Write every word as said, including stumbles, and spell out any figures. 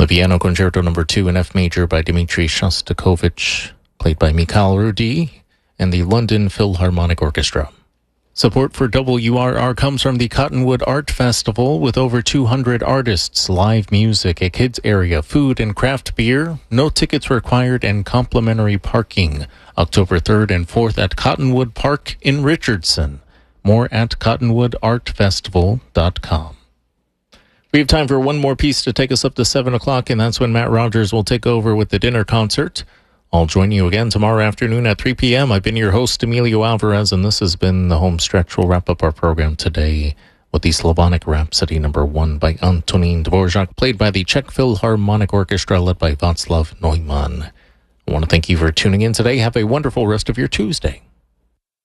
the Vienna Concerto Number two in F Major by Dmitri Shostakovich, played by Mikhail Rudi, and the London Philharmonic Orchestra. Support for W R R comes from the Cottonwood Art Festival with over two hundred artists, live music, a kids area, food and craft beer, no tickets required, and complimentary parking. October third and fourth at Cottonwood Park in Richardson. More at cottonwood art festival dot com. We have time for one more piece to take us up to seven o'clock, and that's when Matt Rogers will take over with the dinner concert. I'll join you again tomorrow afternoon at three p.m. I've been your host, Emilio Alvarez, and this has been The Home Stretch. We'll wrap up our program today with the Slavonic Rhapsody number one by Antonín Dvořák, played by the Czech Philharmonic Orchestra, led by Václav Neumann. I want to thank you for tuning in today. Have a wonderful rest of your Tuesday.